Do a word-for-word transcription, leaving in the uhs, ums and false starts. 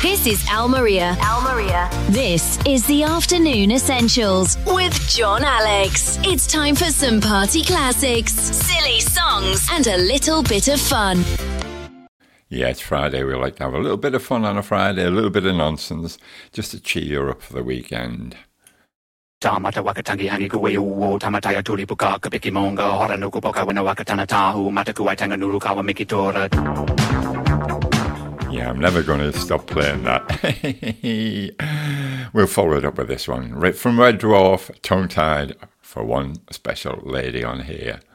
This is Al Maria. Al Maria. This is the Afternoon Essentials with John Alex. It's time for some party classics, silly songs, and a little bit of fun. Yeah, it's Friday. We like to have a little bit of fun on a Friday, a little bit of nonsense, just to cheer you up for the weekend. Tamata wakatangi hangi kuwe uo tamataya tuli puka kapiki monga hora nuku poka wana wakatana tahu mata kuwai tanga nuru kawa mikitora. Yeah, I'm never going to stop playing that. We'll follow it up with this one. From Red Dwarf, Tongue Tied, for one special lady on here.